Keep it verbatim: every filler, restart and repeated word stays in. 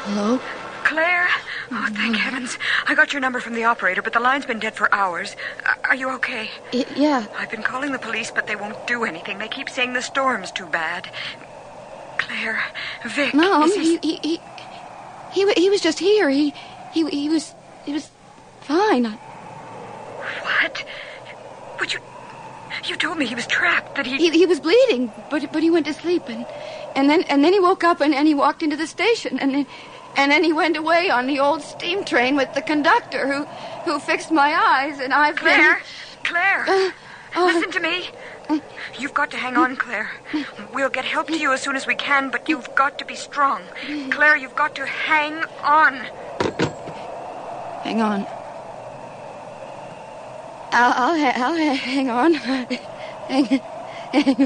Hello? Claire? Oh, thank heavens. I got your number from the operator, but the line's been dead for hours. Uh, are you okay? Y- yeah. I've been calling the police, but they won't do anything. They keep saying the storm's too bad. Claire, Vic... Mom, is he... he, he, he, he, wa- he was just here. He, he, he was, he was fine. What? But you... You told me he was trapped, that he... He, he was bleeding, but, but he went to sleep, and, and then, and then he woke up and, and he walked into the station, and then, and then he went away on the old steam train with the conductor who, who fixed my eyes, and I've Claire, been... Claire, Uh, uh, listen to me. You've got to hang on, Claire. We'll get help to you as soon as we can, but you've got to be strong. Claire, you've got to hang on. Hang on. I'll, I'll, ha- I'll ha- hang on. hang, hang